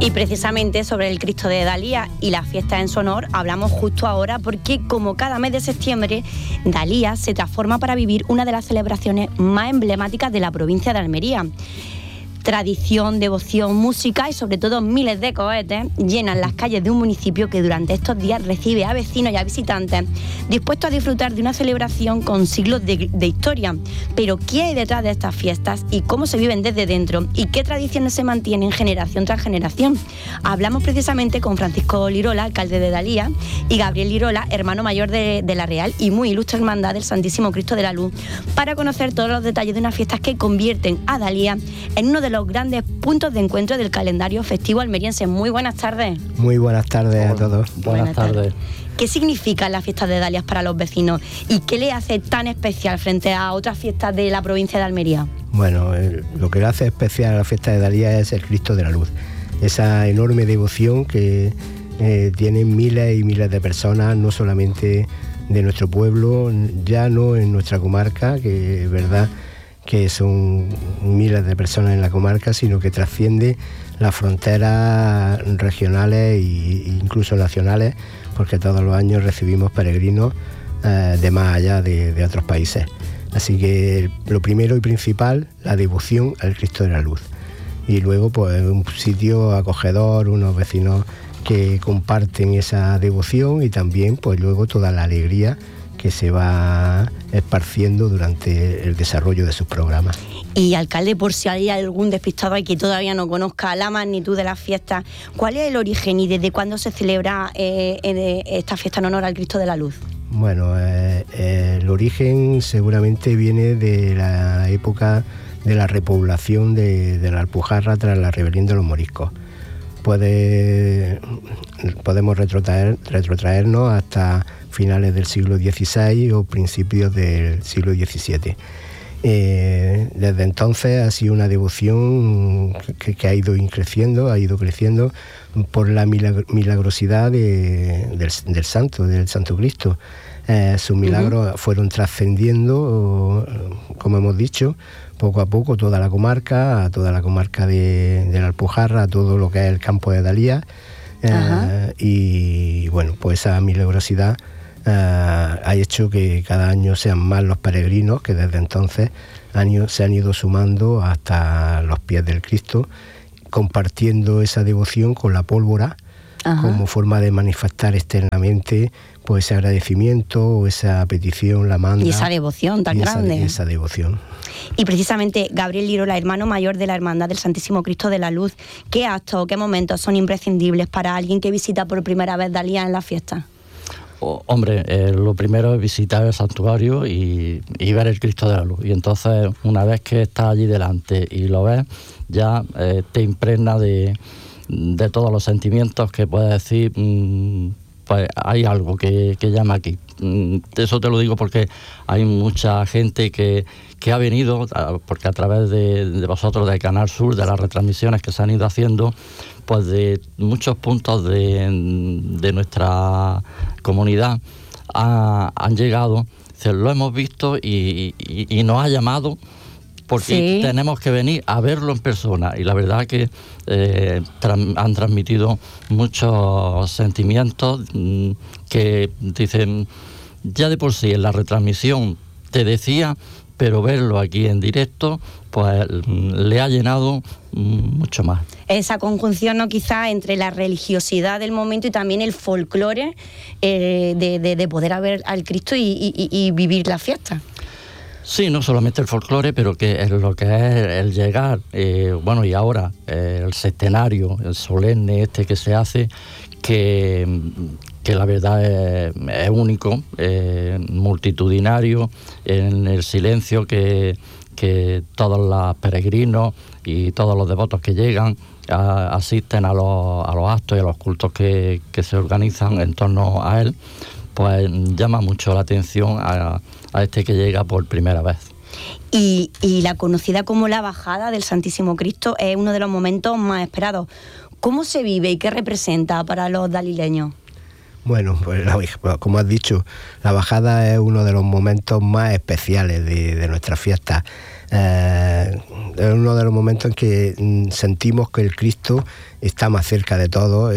Y precisamente sobre el Cristo de Dalía y la fiesta en su honor hablamos justo ahora, porque como cada mes de septiembre, Dalía se transforma para vivir una de las celebraciones más emblemáticas de la provincia de Almería. Tradición, devoción, música y sobre todo miles de cohetes llenan las calles de un municipio que durante estos días recibe a vecinos y a visitantes dispuestos a disfrutar de una celebración con siglos de historia. Pero ¿qué hay detrás de estas fiestas y cómo se viven desde dentro y qué tradiciones se mantienen generación tras generación? Hablamos precisamente con Francisco Lirola, alcalde de Dalía, y Gabriel Lirola, hermano mayor de la Real y muy ilustre Hermandad del Santísimo Cristo de la Luz, para conocer todos los detalles de unas fiestas que convierten a Dalía en uno de los grandes puntos de encuentro del calendario festivo almeriense. Muy buenas tardes. Muy buenas tardes a todos. Buenas tardes. ¿Qué significan las fiestas de Dalías para los vecinos y qué le hace tan especial frente a otras fiestas de la provincia de Almería? Bueno, lo que le hace especial a la fiesta de Dalías es el Cristo de la Luz. Esa enorme devoción que tienen miles y miles de personas, no solamente de nuestro pueblo, ya no en nuestra comarca, que es verdad que son miles de personas en la comarca, sino que trasciende las fronteras regionales e incluso nacionales, porque todos los años recibimos peregrinos de más allá de otros países. Así que lo primero y principal, la devoción al Cristo de la Luz. Y luego pues un sitio acogedor, unos vecinos que comparten esa devoción y también pues luego toda la alegría que se va esparciendo durante el desarrollo de sus programas. Y alcalde, por si hay algún despistado ahí que todavía no conozca la magnitud de las fiestas, ¿cuál es el origen y desde cuándo se celebra esta fiesta en honor al Cristo de la Luz? Bueno, el origen seguramente viene de la época de la repoblación de la Alpujarra tras la rebelión de los moriscos. Podemos retrotraernos hasta finales del siglo XVI o principios del siglo XVII. Desde entonces ha sido una devoción que ha ido creciendo por la milagrosidad del Santo Cristo. Sus milagros fueron trascendiendo, como hemos dicho, poco a poco toda la comarca de la Alpujarra, a todo lo que es el campo de Dalía. Y bueno, pues esa milagrosidad ha hecho que cada año sean más los peregrinos que desde entonces se han ido sumando hasta los pies del Cristo, compartiendo esa devoción con la pólvora como forma de manifestar externamente pues ese agradecimiento o esa petición, la manda. Y esa devoción tan grande. Esa devoción. Y precisamente Gabriel Lirola, hermano mayor de la Hermandad del Santísimo Cristo de la Luz, ¿qué actos, qué momentos son imprescindibles para alguien que visita por primera vez Dalía en la fiesta? Hombre, lo primero es visitar el santuario y ver el Cristo de la Luz. Y entonces, una vez que estás allí delante y lo ves, ya te impregna de todos los sentimientos que puedes decir, pues hay algo que llama aquí. Eso te lo digo porque hay mucha gente que ha venido, porque a través de vosotros, de Canal Sur, de las retransmisiones que se han ido haciendo, pues de muchos puntos de nuestra comunidad han llegado, lo hemos visto y nos ha llamado porque tenemos que venir a verlo en persona. Y la verdad que han transmitido muchos sentimientos que dicen, ya de por sí en la retransmisión te decía, pero verlo aquí en directo pues le ha llenado mucho más. Esa conjunción, ¿no?, quizá entre la religiosidad del momento y también el folclore de poder ver al Cristo y vivir la fiesta. Sí, no solamente el folclore, pero que es lo que es el llegar, y ahora el centenario, el solemne que se hace, que la verdad es único, multitudinario, en el silencio que todos los peregrinos y todos los devotos que llegan asisten a los actos y a los cultos que se organizan en torno a él, pues llama mucho la atención a este que llega por primera vez. Y la conocida como la bajada del Santísimo Cristo es uno de los momentos más esperados. ¿Cómo se vive y qué representa para los dalileños? Bueno, pues como has dicho, la bajada es uno de los momentos más especiales de nuestra fiesta. Es uno de los momentos en que sentimos que el Cristo está más cerca de todos.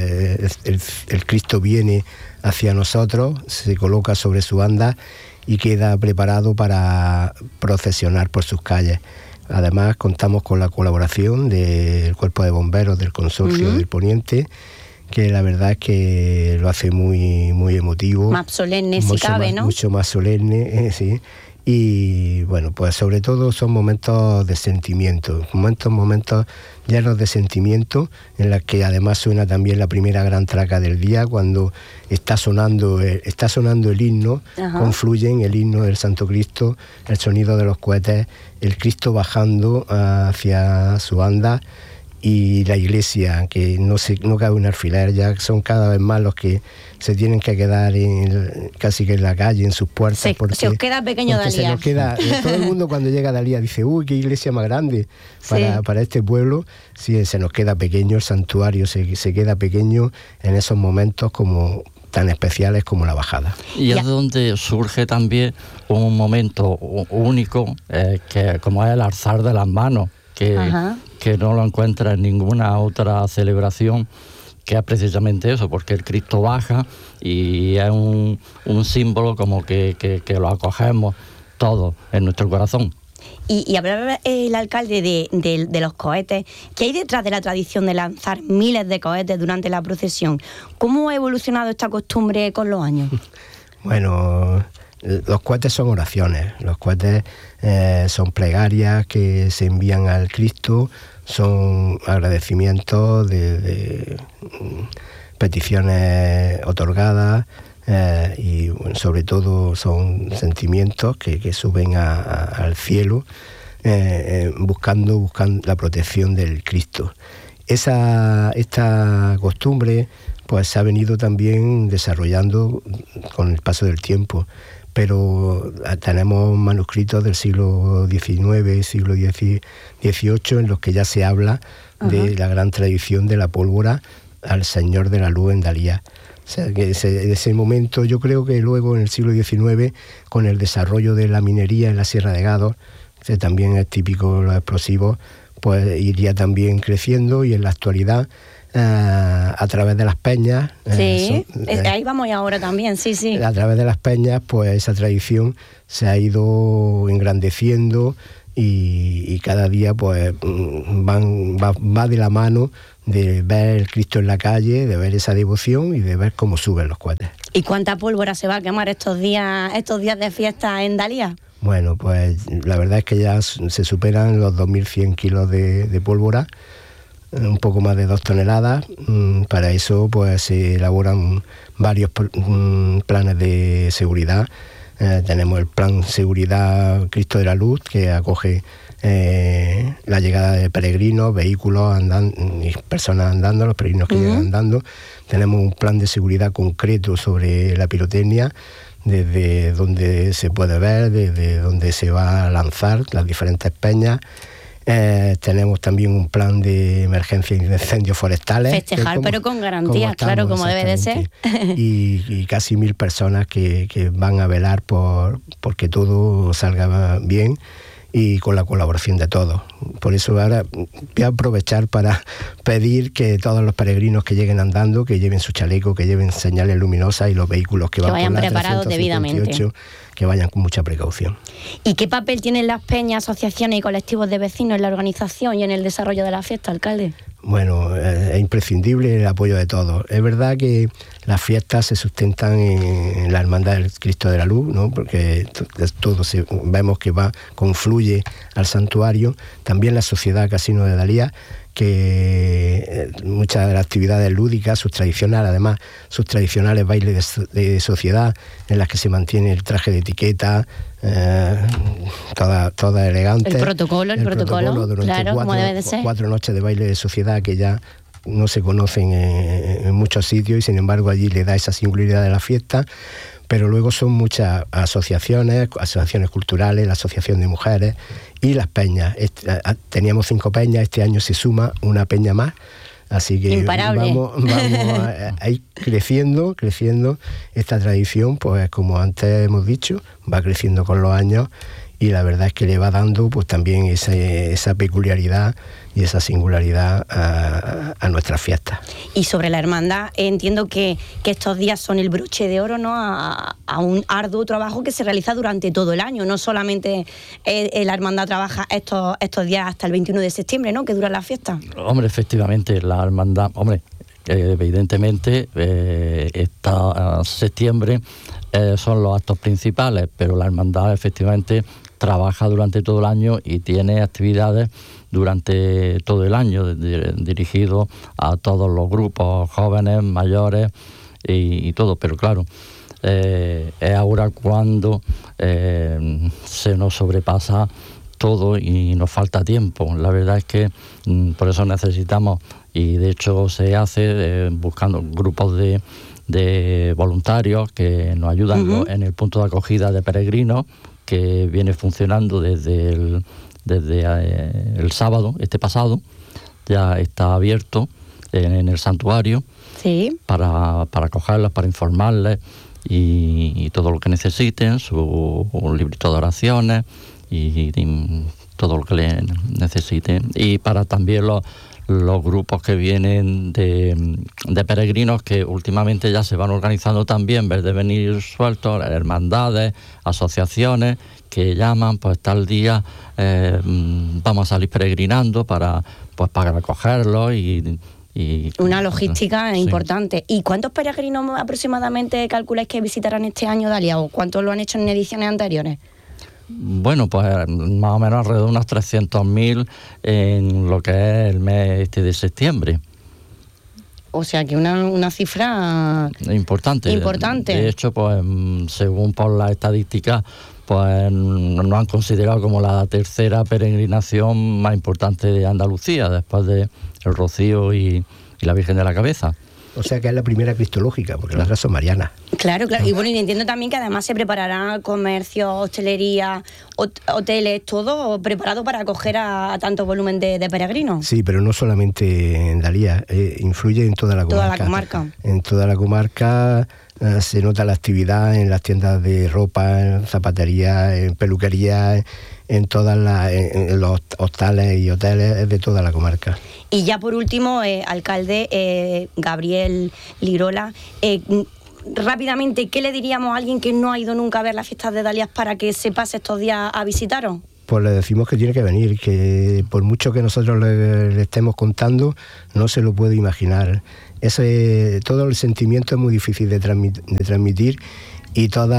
El Cristo viene hacia nosotros, se coloca sobre su anda y queda preparado para procesionar por sus calles. Además, contamos con la colaboración del Cuerpo de Bomberos del Consorcio del Poniente, que la verdad es que lo hace muy, muy emotivo. Más solemne si cabe, ¿no? Mucho más solemne, sí. Y bueno, pues sobre todo son momentos de sentimiento, momentos llenos de sentimiento, en los que además suena también la primera gran traca del día, cuando está sonando el himno. Confluyen el himno del Santo Cristo, el sonido de los cohetes, el Cristo bajando hacia su anda, y la iglesia, que no cabe un alfiler, ya son cada vez más los que se tienen que quedar casi que en la calle, en sus puertas. Se os queda pequeño Dalía. Todo el mundo cuando llega a Dalía dice, uy, qué iglesia más grande para este pueblo. Sí, se nos queda pequeño el santuario, se queda pequeño en esos momentos como tan especiales como la bajada. Y es donde surge también un momento único, que como es el alzar de las manos, que no lo encuentra en ninguna otra celebración, que es precisamente eso, porque el Cristo baja y es un símbolo como que lo acogemos todos en nuestro corazón. Y hablaba el alcalde de los cohetes. ¿Qué hay detrás de la tradición de lanzar miles de cohetes durante la procesión? ¿Cómo ha evolucionado esta costumbre con los años? Bueno, los cohetes son oraciones, los cohetes son plegarias que se envían al Cristo, son agradecimientos de peticiones otorgadas, y bueno, sobre todo son sentimientos que suben al cielo, buscando la protección del Cristo. Esta costumbre pues se ha venido también desarrollando con el paso del tiempo, pero tenemos manuscritos del siglo XIX, siglo XVIII, en los que ya se habla de la gran tradición de la pólvora al Señor de la Luz en Dalía. O sea, que ese momento, yo creo que luego en el siglo XIX, con el desarrollo de la minería en la Sierra de Gádor, que también es típico los explosivos, pues iría también creciendo, y en la actualidad a través de las peñas. Sí, ahí vamos ahora también, sí. A través de las peñas, pues esa tradición se ha ido engrandeciendo, y cada día pues va de la mano de ver el Cristo en la calle, de ver esa devoción y de ver cómo suben los cohetes. ¿Y cuánta pólvora se va a quemar estos días de fiesta en Dalía? Bueno, pues la verdad es que ya se superan los 2.100 kilos de pólvora, un poco más de 2 toneladas. Para eso pues se elaboran varios planes de seguridad. Tenemos el plan Seguridad Cristo de la Luz, que acoge la llegada de peregrinos, vehículos y personas andando, los peregrinos que llegan andando. Tenemos un plan de seguridad concreto sobre la pirotecnia, desde donde se puede ver, desde donde se va a lanzar las diferentes peñas. Tenemos también un plan de emergencia de incendios forestales. Festejar, pero con garantías, claro, como debe de ser. Y casi 1.000 personas que van a velar porque todo salga bien, y con la colaboración de todos. Por eso ahora voy a aprovechar para pedir que todos los peregrinos que lleguen andando, que lleven su chaleco, que lleven señales luminosas, y los vehículos que vayan por la preparados debidamente, que vayan con mucha precaución. ¿Y qué papel tienen las peñas, asociaciones y colectivos de vecinos en la organización y en el desarrollo de la fiesta, alcalde? Bueno, es imprescindible el apoyo de todos. Es verdad que las fiestas se sustentan en la Hermandad del Cristo de la Luz, ¿no? Porque todo vemos que confluye al santuario. También la Sociedad Casino de Dalía, que muchas de las actividades lúdicas, sus tradicionales bailes de sociedad, en las que se mantiene el traje de etiqueta, toda elegante. El protocolo durante claro, como debe de ser. 4 noches de baile de sociedad que ya no se conocen en muchos sitios, y sin embargo allí le da esa singularidad de la fiesta. Pero luego son muchas asociaciones culturales, la Asociación de Mujeres y las peñas. Teníamos 5 peñas, este año se suma una peña más. Así que vamos a ir creciendo esta tradición, pues como antes hemos dicho, va creciendo con los años, y la verdad es que le va dando pues también esa peculiaridad y esa singularidad a nuestras fiestas. Y sobre la hermandad, entiendo que estos días son el broche de oro, ¿no?, a un arduo trabajo que se realiza durante todo el año. No solamente la hermandad trabaja estos días hasta el 21 de septiembre, ¿no?, que dura la fiesta. Hombre, efectivamente, la hermandad, evidentemente, septiembre son los actos principales, pero la hermandad efectivamente trabaja durante todo el año y tiene actividades durante todo el año dirigido a todos los grupos, jóvenes, mayores y todo, pero claro, es ahora cuando se nos sobrepasa todo y nos falta tiempo. La verdad es que por eso necesitamos, y de hecho se hace buscando grupos de voluntarios que nos ayudan en el punto de acogida de peregrinos, que viene funcionando desde el sábado, este pasado. Ya está abierto en el santuario, sí, para acogerlos, para informarles y todo lo que necesiten, su librito de oraciones y todo lo que le necesiten. Y para también los grupos que vienen de peregrinos, que últimamente ya se van organizando también, en vez de venir sueltos, hermandades, asociaciones que llaman, pues tal día vamos a salir peregrinando para recogerlos y una logística sí, importante. ¿Y cuántos peregrinos aproximadamente calculáis que visitarán este año, Dalia, o cuántos lo han hecho en ediciones anteriores? Bueno, pues más o menos alrededor de unos 300.000 en lo que es el mes de septiembre. O sea que una cifra importante. De hecho, pues según por las estadísticas, pues nos han considerado como la tercera peregrinación más importante de Andalucía, después de el Rocío y la Virgen de la Cabeza. O sea que es la primera cristológica, porque las otras son marianas. Claro. Y bueno, y entiendo también que además se preparará comercio, hostelería, hoteles, todo preparado para acoger a tanto volumen de peregrinos. Sí, pero no solamente en Dalia, influye en toda la comarca. Toda la comarca. En toda la comarca se nota la actividad en las tiendas de ropa, en zapatería, en peluquería, en los hostales y hoteles de toda la comarca. Y ya por último, alcalde Gabriel Lirola, rápidamente, ¿qué le diríamos a alguien que no ha ido nunca a ver las fiestas de Dalias para que se pase estos días a visitaros? Pues le decimos que tiene que venir, que por mucho que nosotros le estemos contando, no se lo puede imaginar. Todo el sentimiento es muy difícil de transmitir, y toda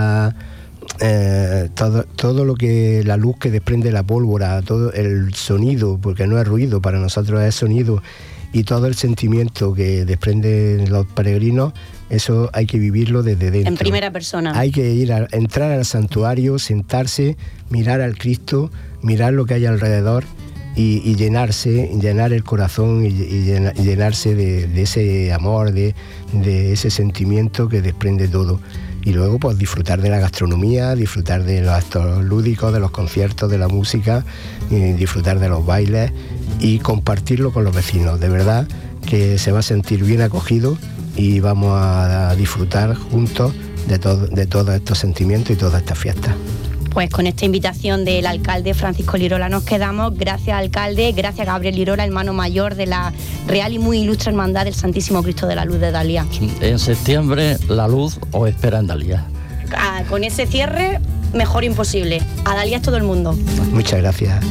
todo lo que la luz que desprende la pólvora, todo el sonido, porque no es ruido, para nosotros es sonido, y todo el sentimiento que desprenden los peregrinos, eso hay que vivirlo desde dentro. En primera persona. Hay que entrar al santuario, sentarse, mirar al Cristo, mirar lo que hay alrededor y llenar el corazón y llenarse de ese amor, de ese sentimiento que desprende todo. Y luego pues disfrutar de la gastronomía, disfrutar de los actos lúdicos, de los conciertos, de la música, y disfrutar de los bailes y compartirlo con los vecinos. De verdad que se va a sentir bien acogido y vamos a disfrutar juntos de todos estos sentimientos y todas estas fiestas. Pues con esta invitación del alcalde Francisco Lirola nos quedamos. Gracias, alcalde, gracias Gabriel Lirola, hermano mayor de la Real y muy ilustre Hermandad del Santísimo Cristo de la Luz de Dalia. En septiembre la luz os espera en Dalia. Con ese cierre, mejor imposible. A Dalia es todo el mundo. Muchas gracias.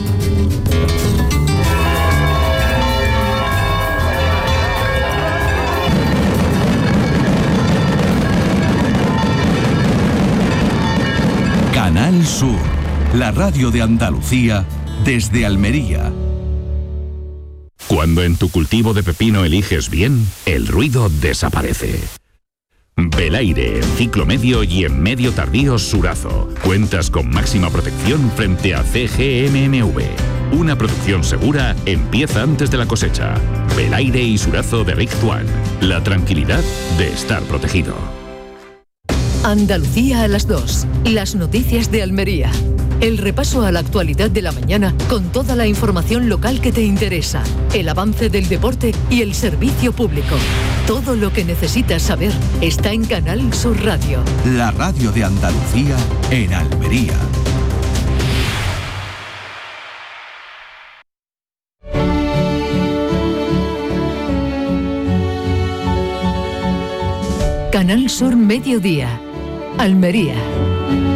Canal Sur, la radio de Andalucía desde Almería. Cuando en tu cultivo de pepino eliges bien, el ruido desaparece. Belaire, en ciclo medio y en medio tardío Surazo. Cuentas con máxima protección frente a CGMMV. Una producción segura empieza antes de la cosecha. Belaire y Surazo de Rick Tuan. La tranquilidad de estar protegido. Andalucía a las 2. Las noticias de Almería. El repaso a la actualidad de la mañana con toda la información local que te interesa, el avance del deporte y el servicio público. Todo lo que necesitas saber está en Canal Sur Radio. La radio de Andalucía en Almería. Canal Sur Mediodía, Almería.